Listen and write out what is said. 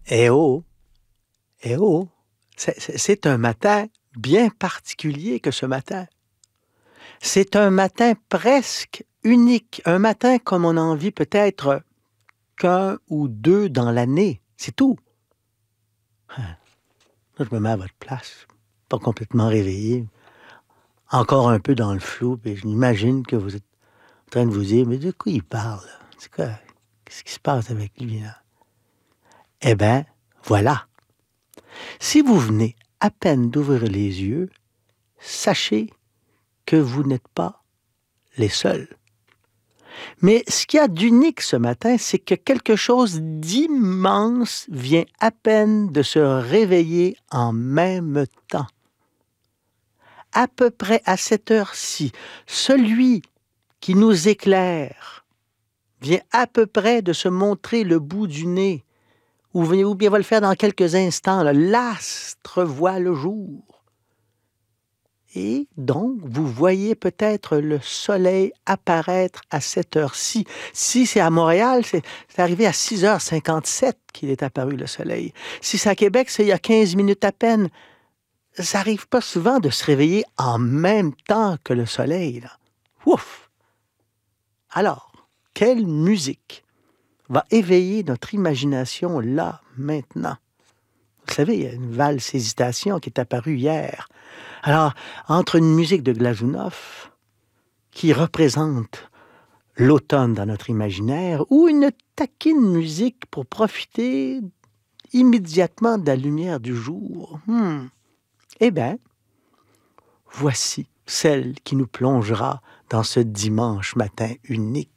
Eh oh, eh oh, c'est un matin bien particulier que ce matin. C'est un matin presque unique, un matin comme on en vit peut-être qu'un ou deux dans l'année, c'est tout. Hein, là, je me mets à votre place, pas complètement réveillé, encore un peu dans le flou, puis je m'imagine que vous êtes en train de vous dire, mais de quoi il parle? C'est quoi? Qu'est-ce qui se passe avec lui, là? Eh bien, voilà. Si vous venez à peine d'ouvrir les yeux, sachez que vous n'êtes pas les seuls. Mais ce qu'il y a d'unique ce matin, c'est que quelque chose d'immense vient à peine de se réveiller en même temps. À peu près à cette heure-ci, celui qui nous éclaire vient à peu près de se montrer le bout du nez, ou bien va le faire dans quelques instants. L'astre voit le jour. Et donc, vous voyez peut-être le soleil apparaître à cette heure-ci. Si c'est à Montréal, c'est arrivé à 6h57 qu'il est apparu, le soleil. Si c'est à Québec, c'est il y a 15 minutes à peine. Ça n'arrive pas souvent de se réveiller en même temps que le soleil, là. Ouf! Alors, quelle musique va éveiller notre imagination là, maintenant? Vous savez, il y a une valse hésitation qui est apparue hier. Alors, entre une musique de Glazunov, qui représente l'automne dans notre imaginaire, ou une taquine musique pour profiter immédiatement de la lumière du jour, eh bien, voici celle qui nous plongera dans ce dimanche matin unique.